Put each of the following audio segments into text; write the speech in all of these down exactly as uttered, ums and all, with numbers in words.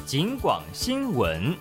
警广新闻。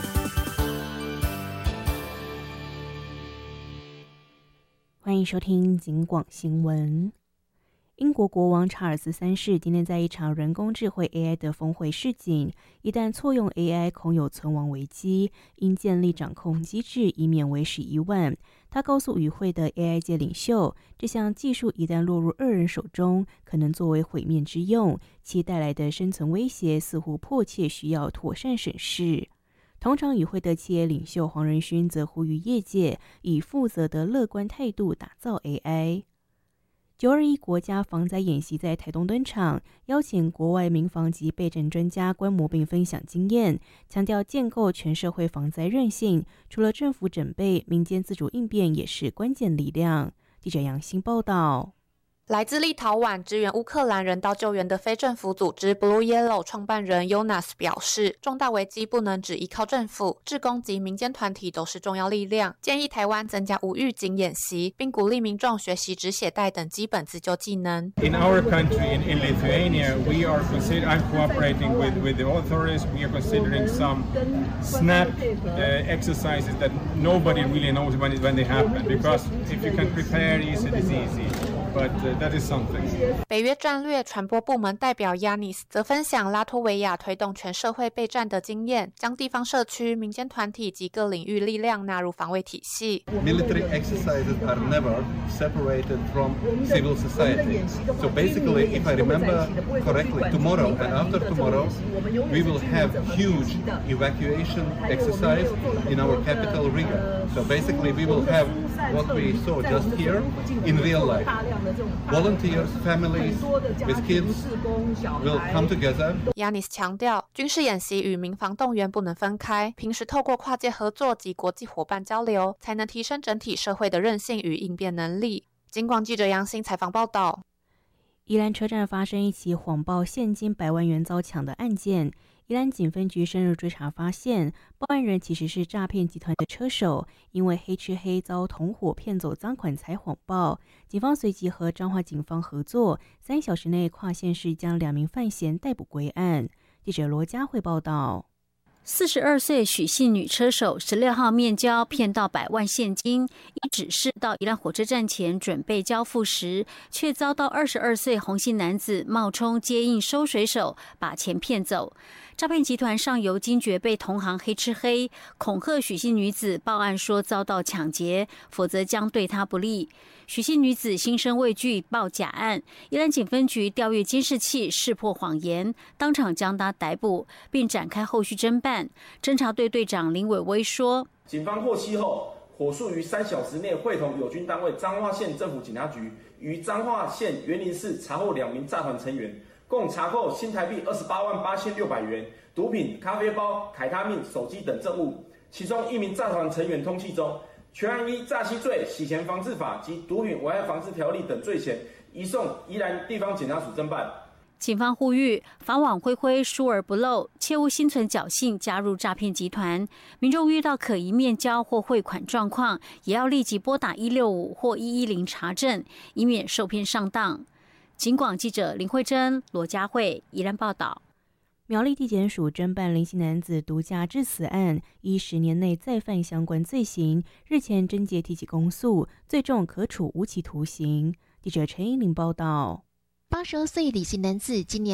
欢迎收听警广新闻。英国国王查尔斯三世今天在一场人工智慧 A I 的峰会示警，一旦错用 A I 恐有存亡危机，应建立掌控机制，以免为时已晚。他告诉与会的 A I 界领袖，这项技术一旦落入恶人手中，可能作为毁灭之用，其带来的生存威胁似乎迫切需要妥善审视。同场与会的企业领袖黄仁勋则呼吁业界以负责的乐观态度打造 A I。九二一国家防灾演习在台东登场，邀请国外民防及备战专家观摩并分享经验，强调建构全社会防灾韧性，除了政府准备，民间自主应变也是关键力量。记者杨欣报道。 来自立陶宛支援乌克兰人道救援的非政府组织 Blue Yellow 创办人 Jonas 表示，重大危机不能只依靠政府，志工及民间团体都是重要力量，建议台湾增加无预警演习，并鼓励民众学习止血带等基本自救技能。 In our country, in, in Lithuania, we are consider, I'm cooperating with, with the authorities. We are considering some snap uh, exercises that nobody really knows when, when they happen, because if you can prepare easy, it's easy.But uh, that is something. 北约战略传播部门代表 Yanis 则分享拉脱维亚推动全社会备战的经验，将地方社区、民间团体及各领域力量纳入防卫体系。 Military exercises are never separated from civil society. So basically, if I remember correctly, tomorrow and after tomorrow, we will have huge evacuation exercise in our capital Riga. So basically, we will have what we saw just here in real life.Volunteers, families with kids will come together. Yanis 强调，军事演习与民防动员不能分开，平时透过跨界合作及国际伙伴交流，才能提升整体社会的韧性与应变能力。警广记者杨欣采访报道。 宜兰车站发生一起谎报现金百万元遭抢的案件，宜兰警分局深入追查发现，报案人其实是诈骗集团的车手，因为黑吃黑遭同伙骗走赃款才谎报。警方随即和彰化警方合作，三小时内跨县市将两名犯嫌逮捕归案。记者罗佳慧报道。 四十二岁许姓女车手十六号面交骗到百万现金，一指示到宜兰火车站前准备交付时，却遭到二十二岁洪姓男子冒充接应收水手，把钱骗走。诈骗集团上游惊觉被同行黑吃黑，恐吓许姓女子报案说遭到抢劫，否则将对她不利。许姓女子心生畏惧，报假案。宜兰警分局调阅监视器，识破谎言，当场将她逮捕，并展开后续侦办。侦查队队长林伟威说：“ 警方获悉后，火速于三小时内会同友军单位彰化县政府警察局于彰化县园林市查获两名诈团成员。”共查扣新台币二十八万八千六百元、毒品、咖啡包、凯他命、手机等证物。其中一名诈团成员通缉中，全案依诈欺罪、洗钱防治法及毒品危害防治条例等罪嫌，移送宜兰地方检察署侦办。 警方呼吁法网恢恢，疏而不漏，切勿心存侥幸加入诈骗集团。民众遇到可疑面交或汇款状况，也要立即拨打一六五或一一零查证，以免受骗上当。警广记者林慧珍、罗佳慧宜兰报道。 苗栗地检署侦办林姓男子毒驾致死案，依十年内再犯相关罪行，日前侦结提起公诉，最重可处无期徒刑。记者陈依玲报道。 八十二岁李姓男子今年